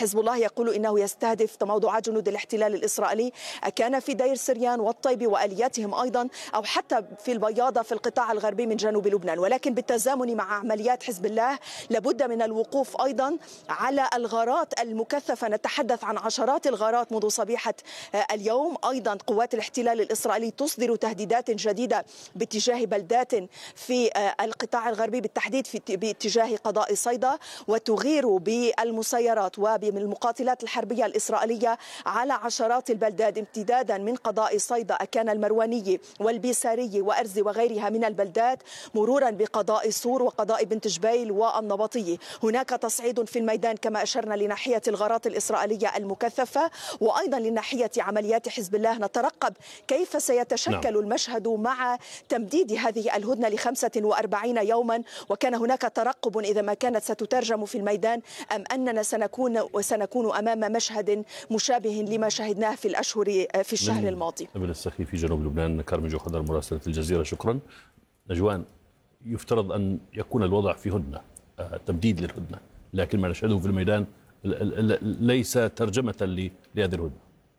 حزب الله يقول إنه يستهدف تموضعات جنود الاحتلال الإسرائيلي، كان في دير سريان والطيب وآلياتهم أيضا، أو حتى في البياضة في القطاع الغربي من جنوب لبنان. ولكن بالتزامن مع عمليات حزب الله لابد من الوقوف أيضا على الغارات المكثفة، نتحدث عن عشرات الغارات منذ صبيحة اليوم. أيضا قوات الاحتلال الإسرائيلي تصدر تهديدات جديدة باتجاه بلدات في القطاع الغربي، بالتحديد باتجاه قضاء صيدا، وتغير بالمسيرات وبالمقاتلات الحربية الإسرائيلية على عشرات البلدات، امتدادا من قضاء صيدا، أكان المرواني والبيساري وأرزي وغيرها من البلدات، مرورا بقضاء صور وقضاء بنت جبيل والنبطية. هناك تصعيد في الميدان كما أشرنا لناحية الغارات الإسرائيلية المكثفة، وأيضا لناحية عمليات حزب الله. نترقب كيف سيتشكل المشهد مع تمديد هذه الهدنة ل45 يوما، وكان هناك ترقب إذا ما كانت ستترجم في الميدان أم أننا سنكون أمام مشهد مشابه لما شهدناه في الشهر الماضي. من السخي في جنوب لبنان، كارمن جو خضر مراسلة الجزيرة، شكرا. نجوان، يفترض أن يكون الوضع في هدنة، تمديد للهدنة، لكن ما نشهده في الميدان ليس ترجمة لهذه الهدنة.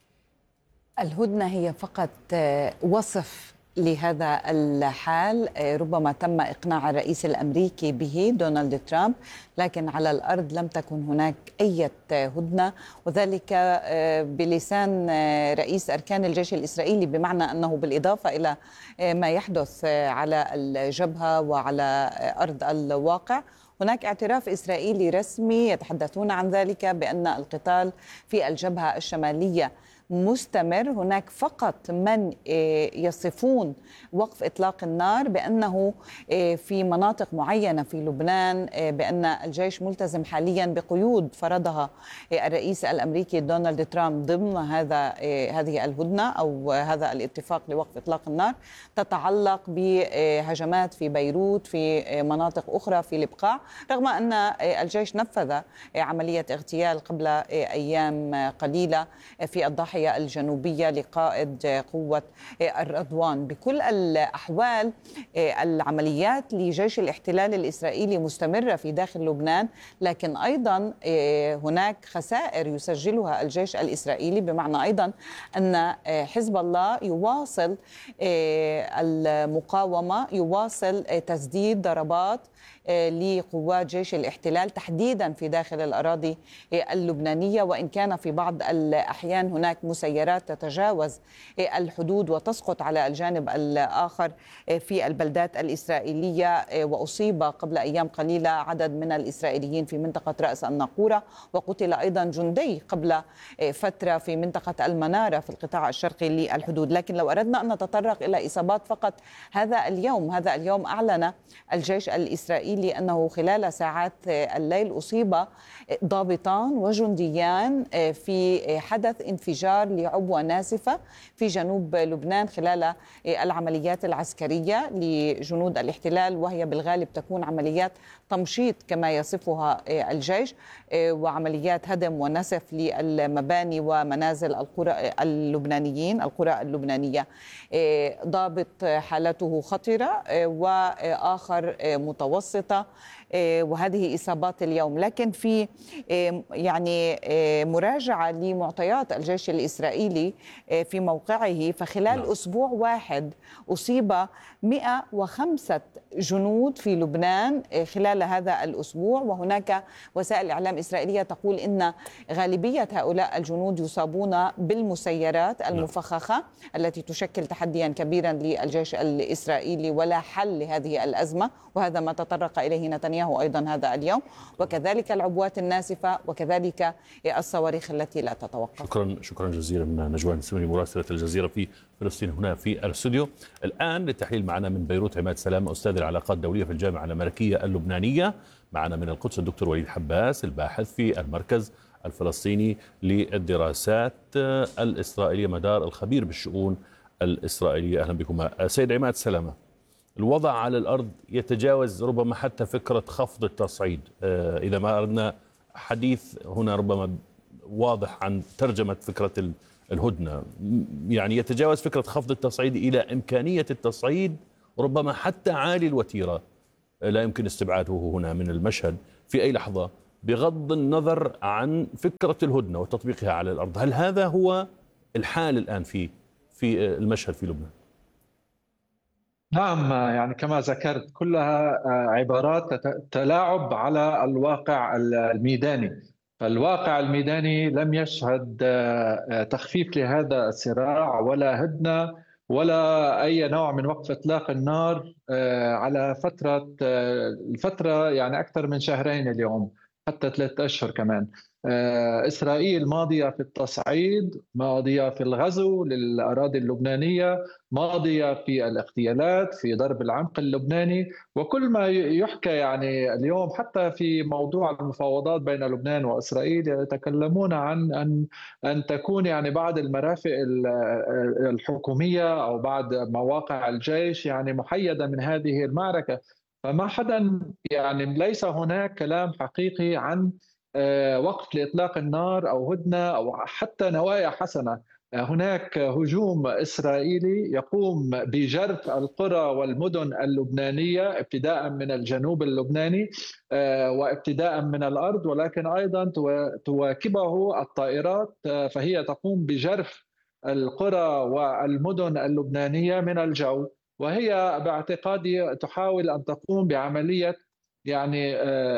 الهدنة هي فقط وصف لهذا الحال، ربما تم إقناع الرئيس الأمريكي به دونالد ترامب، لكن على الأرض لم تكن هناك أي هدنة، وذلك بلسان رئيس أركان الجيش الإسرائيلي، بمعنى أنه بالإضافة إلى ما يحدث على الجبهة وعلى أرض الواقع، هناك اعتراف إسرائيلي رسمي يتحدثون عن ذلك بأن القتال في الجبهة الشمالية مستمر. هناك فقط من يصفون وقف إطلاق النار بأنه في مناطق معينة في لبنان، بأن الجيش ملتزم حاليا بقيود فرضها الرئيس الأمريكي دونالد ترامب ضمن هذه الهدنة أو هذا الاتفاق لوقف إطلاق النار، تتعلق بهجمات في بيروت، في مناطق أخرى في البقاع، رغم أن الجيش نفذ عملية اغتيال قبل أيام قليلة في الضاحية الجنوبية لقائد قوة الرضوان. بكل الأحوال العمليات لجيش الاحتلال الإسرائيلي مستمرة في داخل لبنان، لكن أيضا هناك خسائر يسجلها الجيش الإسرائيلي، بمعنى أيضا أن حزب الله يواصل المقاومة، يواصل تسديد ضربات لقوات جيش الاحتلال تحديدا في داخل الأراضي اللبنانية، وإن كان في بعض الأحيان هناك مسيرات تتجاوز الحدود وتسقط على الجانب الآخر في البلدات الإسرائيلية. وأصيب قبل أيام قليلة عدد من الإسرائيليين في منطقة رأس الناقورة، وقتل أيضا جندي قبل فترة في منطقة المنارة في القطاع الشرقي للحدود. لكن لو أردنا أن نتطرق إلى إصابات فقط هذا اليوم أعلن الجيش الإسرائيلي أنه خلال ساعات الليل أصيب ضابطان وجنديان في حدث انفجار لعبوة ناسفة في جنوب لبنان خلال العمليات العسكرية لجنود الاحتلال، وهي بالغالب تكون عمليات تمشيط كما يصفها الجيش، وعمليات هدم ونسف للمباني ومنازل القرى اللبنانية. ضابط حالته خطرة وآخر متوسطة، وهذه إصابات اليوم. لكن في مراجعة لمعطيات الجيش الإسرائيلي في موقعه، فخلال أسبوع واحد أصيب 105 جنود في لبنان خلال هذا الأسبوع، وهناك وسائل إعلام إسرائيلية تقول إن غالبية هؤلاء الجنود يصابون بالمسيرات المفخخة التي تشكل تحديا كبيرا للجيش الإسرائيلي ولا حل لهذه الأزمة، وهذا ما تطرق إليه نتنياهو أيضا هذا اليوم، وكذلك العبوات الناسفة وكذلك الصواريخ التي لا تتوقف. شكرا جزيلا نجوان السمري مراسلة الجزيرة في فلسطين هنا في الاستوديو. الآن للتحليل معنا من بيروت عماد سلامة، أستاذ العلاقات الدولية في الجامعة الأمريكية اللبنانية. معنا من القدس الدكتور وليد حباس، الباحث في المركز الفلسطيني للدراسات الإسرائيلية مدار، الخبير بالشؤون الإسرائيلية. أهلا بكم. سيد عماد سلامة، الوضع على الأرض يتجاوز ربما حتى فكرة خفض التصعيد، إذا ما أردنا حديث هنا ربما واضح عن ترجمة فكرة الهدنة، يعني يتجاوز فكرة خفض التصعيد إلى إمكانية التصعيد، ربما حتى عالي الوتيرة لا يمكن استبعاده هنا من المشهد في أي لحظة. بغض النظر عن فكرة الهدنة وتطبيقها على الأرض. هل هذا هو الحال الآن في المشهد في لبنان؟ نعم، يعني كما ذكرت كلها عبارات تلاعب على الواقع الميداني. فالواقع الميداني لم يشهد تخفيف لهذا الصراع ولا هدنة ولا أي نوع من وقف إطلاق النار على الفترة يعني أكثر من شهرين اليوم، حتى 3 أشهر كمان. إسرائيل ماضية في التصعيد، ماضية في الغزو للأراضي اللبنانية، ماضية في الاغتيالات، في ضرب العمق اللبناني، وكل ما يحكى يعني اليوم حتى في موضوع المفاوضات بين لبنان وإسرائيل يتكلمون عن أن تكون يعني بعض المرافق الحكومية أو بعض مواقع الجيش يعني محيدة من هذه المعركة. فما حدا يعني ليس هناك كلام حقيقي عن وقف لإطلاق النار أو هدنة أو حتى نوايا حسنة. هناك هجوم إسرائيلي يقوم بجرف القرى والمدن اللبنانية ابتداء من الجنوب اللبناني وابتداء من الأرض، ولكن أيضا تواكبه الطائرات، فهي تقوم بجرف القرى والمدن اللبنانية من الجو، وهي باعتقادي تحاول أن تقوم بعملية يعني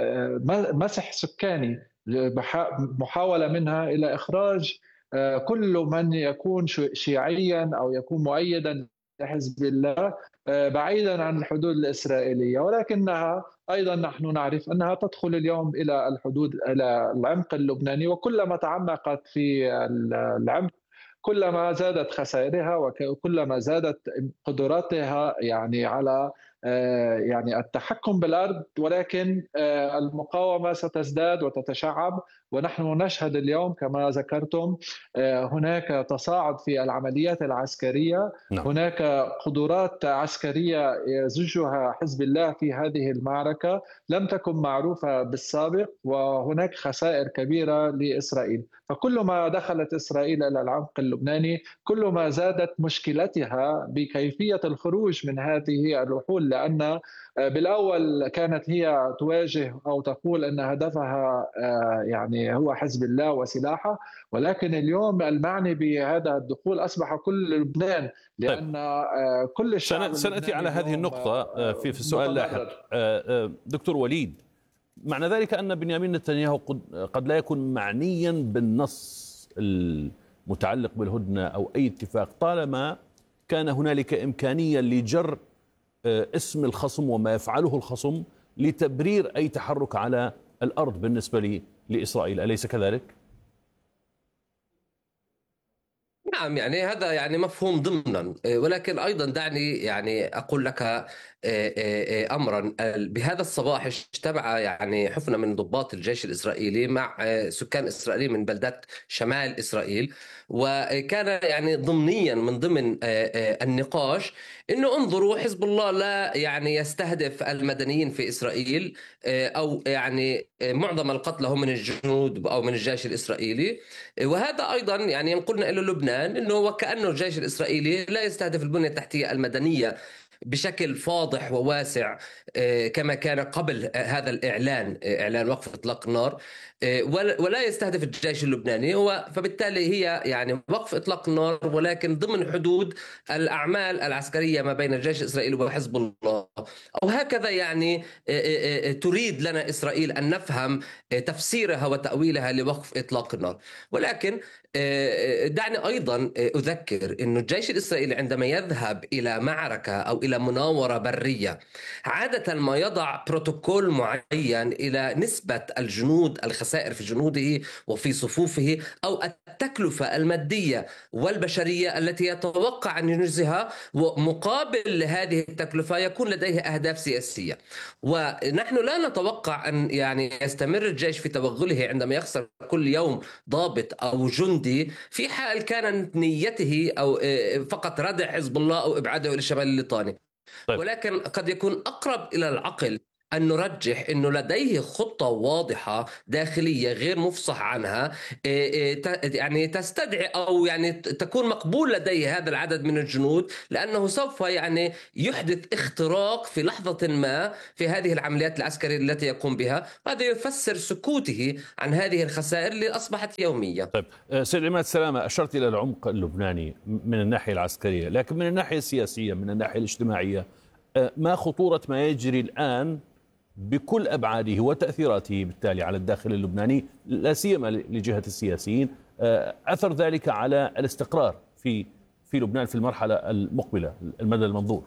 مسح سكاني، محاولة منها إلى إخراج كل من يكون شيعيا أو يكون مؤيدا لحزب الله بعيدا عن الحدود الإسرائيلية. ولكنها أيضا نحن نعرف أنها تدخل اليوم إلى الحدود، إلى العمق اللبناني، وكلما تعمقت في العمق كلما زادت خسائرها وكلما زادت قدراتها يعني على يعني التحكم بالأرض. ولكن المقاومة ستزداد وتتشعب، ونحن نشهد اليوم كما ذكرتم هناك تصاعد في العمليات العسكرية. هناك قدرات عسكرية يزجها حزب الله في هذه المعركة لم تكن معروفة بالسابق، وهناك خسائر كبيرة لإسرائيل. فكل ما دخلت إسرائيل إلى العمق اللبناني كل ما زادت مشكلتها بكيفية الخروج من هذه الوحول، لأن بالأول كانت هي تواجه أو تقول أن هدفها يعني هو حزب الله وسلاحه، ولكن اليوم المعني بهذا الدخول أصبح كل لبنان، لأن كل الشعب سنأتي على هذه النقطة في السؤال اللاحق. دكتور وليد، معنى ذلك أن بنيامين نتنياهو قد لا يكون معنيا بالنص المتعلق بالهدنة أو أي اتفاق طالما كان هنالك إمكانية لجر اسم الخصم وما يفعله الخصم لتبرير أي تحرك على الأرض بالنسبة لإسرائيل، أليس كذلك؟ نعم، يعني هذا يعني مفهوم ضمنا، ولكن أيضا دعني يعني أقول لك أمرا. بهذا الصباح اجتمع يعني حفنة من ضباط الجيش الإسرائيلي مع سكان إسرائيل من بلدات شمال إسرائيل، وكان يعني ضمنيا من ضمن النقاش إنه انظروا حزب الله لا يعني يستهدف المدنيين في إسرائيل، أو يعني معظم القتلى هم من الجنود أو من الجيش الإسرائيلي. وهذا أيضا يعني ينقلنا إلى لبنان، إنه وكأنه الجيش الإسرائيلي لا يستهدف البنية التحتية المدنية بشكل فاضح وواسع كما كان قبل هذا الإعلان، إعلان وقف إطلاق النار، ولا يستهدف الجيش اللبناني. فبالتالي هي يعني وقف إطلاق النار ولكن ضمن حدود الأعمال العسكرية ما بين الجيش الإسرائيلي وحزب الله، أو هكذا يعني تريد لنا إسرائيل أن نفهم تفسيرها وتأويلها لوقف إطلاق النار. ولكن دعني أيضا أذكر أن الجيش الإسرائيلي عندما يذهب إلى معركة أو إلى مناورة برية عادة ما يضع بروتوكول معين إلى نسبة الجنود، الخسائر في جنوده وفي صفوفه، أو التكلفة المادية والبشرية التي يتوقع أن ينجزها، ومقابل هذه التكلفة يكون لديه أهداف سياسية. ونحن لا نتوقع أن يعني يستمر الجيش في توغله عندما يخسر كل يوم ضابط أو جندي في حال كانت نيته أو فقط ردع حزب الله أو إبعاده إلى الشمال الليطاني. طيب. ولكن قد يكون أقرب إلى العقل أن نرجح أنه لديه خطة واضحة داخلية غير مفصح عنها، يعني تستدعي أو يعني تكون مقبول لديه هذا العدد من الجنود، لأنه سوف يعني يحدث اختراق في لحظة ما في هذه العمليات العسكرية التي يقوم بها. هذا يفسر سكوته عن هذه الخسائر اللي أصبحت يومية. طيب سيد عماد سلامة، أشرت إلى العمق اللبناني من الناحية العسكرية، لكن من الناحية السياسية، من الناحية الاجتماعية، ما خطورة ما يجري الآن بكل أبعاده وتأثيراته بالتالي على الداخل اللبناني، لا سيما لجهة السياسيين، أثر ذلك على الاستقرار في لبنان في المرحلة المقبلة المدى المنظور؟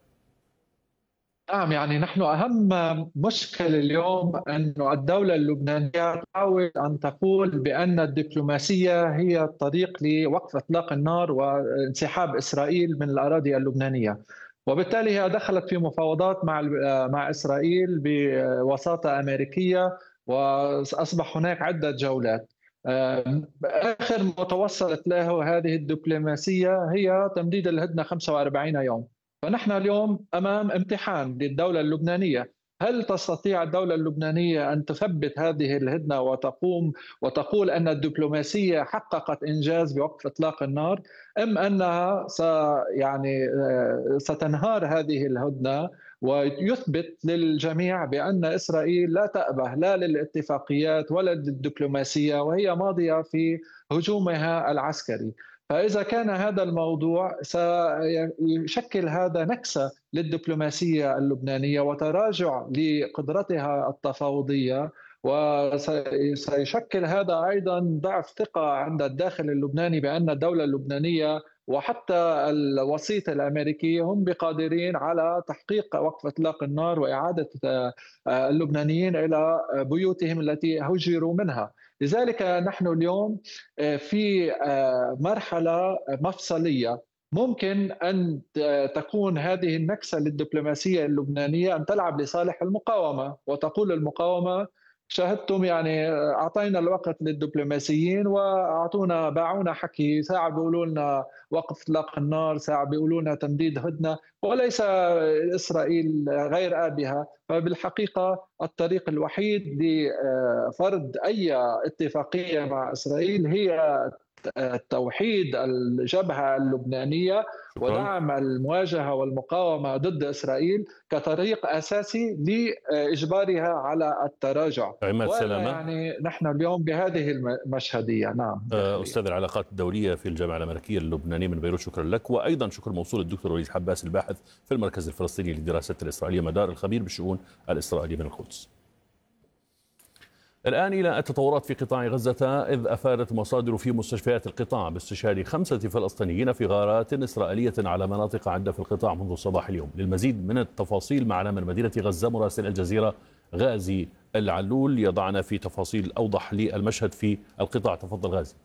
نعم، يعني نحن أهم مشكلة اليوم أن الدولة اللبنانية تحاول أن تقول بأن الدبلوماسية هي الطريق لوقف إطلاق النار وانسحاب إسرائيل من الأراضي اللبنانية، وبالتالي هي دخلت في مفاوضات مع إسرائيل بوساطة أمريكية، وأصبح هناك عدة جولات. آخر ما توصلت له هذه الدبلوماسية هي تمديد الهدنة 45 يوم. فنحن اليوم أمام امتحان للدولة اللبنانية. هل تستطيع الدولة اللبنانية أن تثبت هذه الهدنة وتقول أن الدبلوماسية حققت إنجاز بوقف إطلاق النار، أم أنها ستنهار هذه الهدنة ويثبت للجميع بأن إسرائيل لا تأبه لا للاتفاقيات ولا للدبلوماسية، وهي ماضية في هجومها العسكري؟ فإذا كان هذا الموضوع سيشكل هذا نكسة للدبلوماسية اللبنانية وتراجع لقدرتها التفاوضية، وسيشكل هذا أيضا ضعف ثقة عند الداخل اللبناني بأن الدولة اللبنانية وحتى الوسيط الأمريكي هم بقادرين على تحقيق وقف إطلاق النار وإعادة اللبنانيين إلى بيوتهم التي هجروا منها. لذلك نحن اليوم في مرحلة مفصلية. ممكن أن تكون هذه النكسة للدبلوماسية اللبنانية أن تلعب لصالح المقاومة، وتقول المقاومة شاهدتم يعني أعطينا الوقت للدبلوماسيين وأعطونا باعونا حكي، ساعة بيقولوا لنا وقف إطلاق النار، ساعة بيقولوا لنا تمديد هدنة، وليس إسرائيل غير آبهة. فبالحقيقة الطريق الوحيد لفرض أي اتفاقية مع إسرائيل هي توحيد الجبهة اللبنانية ودعم المواجهة والمقاومة ضد إسرائيل كطريق أساسي لإجبارها على التراجع. عماد سلامة، يعني نحن اليوم بهذه المشهدية. نعم أستاذ العلاقات الدولية في الجامعة الأمريكية اللبنانية من بيروت، شكرا لك. وأيضا شكر موصول الدكتور وليد حباس الباحث في المركز الفلسطيني للدراسات الإسرائيلية مدار، الخبير بالشؤون الإسرائيلية من القدس. الآن إلى التطورات في قطاع غزة، إذ أفادت مصادر في مستشفيات القطاع باستشهاد 5 فلسطينيين في غارات إسرائيلية على مناطق عدة في القطاع منذ صباح اليوم. للمزيد من التفاصيل معنا من مدينة غزة مراسل الجزيرة غازي العلول يضعنا في تفاصيل أوضح للمشهد في القطاع. تفضل غازي.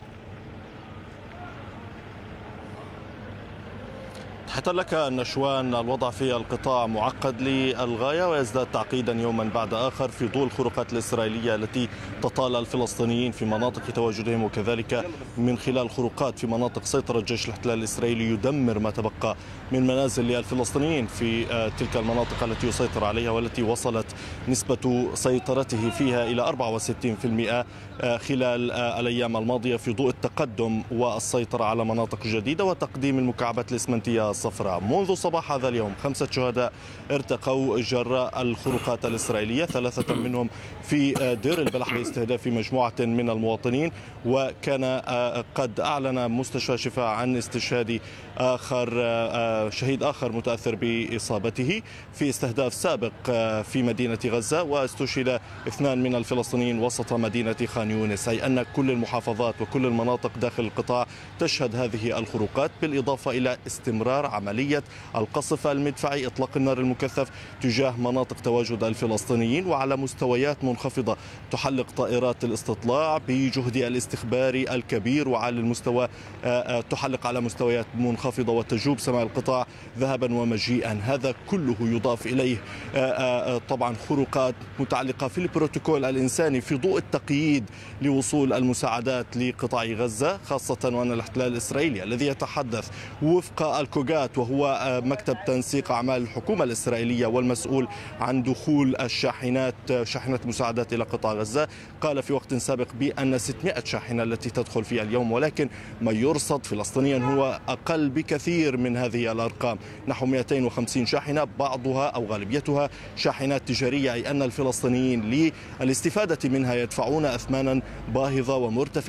تحية لك نشوان. الوضع في القطاع معقد للغاية ويزداد تعقيدا يوما بعد آخر في ضوء الخروقات الإسرائيلية التي تطال الفلسطينيين في مناطق تواجدهم، وكذلك من خلال خروقات في مناطق سيطرة جيش الاحتلال الإسرائيلي يدمر ما تبقى من منازل للفلسطينيين في تلك المناطق التي يسيطر عليها والتي وصلت نسبة سيطرته فيها إلى 64% خلال الأيام الماضية، في ضوء التقدم والسيطرة على مناطق جديدة وتقديم المكعبات الإسمنتية الصفراء. منذ صباح هذا اليوم 5 شهداء ارتقوا جراء الخروقات الإسرائيلية، 3 منهم في دير البلح لاستهداف مجموعة من المواطنين، وكان قد أعلن مستشفى شفاء عن استشهاد شهيد آخر متأثر بإصابته في استهداف سابق في مدينة غزة، واستشهد 2 من الفلسطينيين وسط مدينة خان يونس، أي أن كل المحافظات وكل المناطق داخل القطاع تشهد هذه الخروقات، بالإضافة إلى استمرار عملية القصف المدفعي، إطلاق النار المكثف تجاه مناطق تواجد الفلسطينيين وعلى مستويات منخفضة. تحلق طائرات الاستطلاع بجهد الاستخباري الكبير وعلى المستوى تحلق على مستويات منخفضة وتجوب سماء القطاع ذهبا ومجيئا. هذا كله يضاف إليه طبعا خروقات متعلقة في البروتوكول الإنساني في ضوء التقييد لوصول المساعدات لقطاع غزة، خاصة وأن الاحتلال الإسرائيلي الذي يتحدث وفق الكوغات ميكات، وهو مكتب تنسيق أعمال الحكومة الإسرائيلية والمسؤول عن دخول شاحنات مساعدات إلى قطاع غزة، قال في وقت سابق بأن 600 شاحنة التي تدخل في اليوم، ولكن ما يرصد فلسطينيا هو أقل بكثير من هذه الأرقام، نحو 250 شاحنة، بعضها أو غالبيتها شاحنات تجارية، أي أن الفلسطينيين للاستفادة منها يدفعون أثمانا باهظة ومرتفعة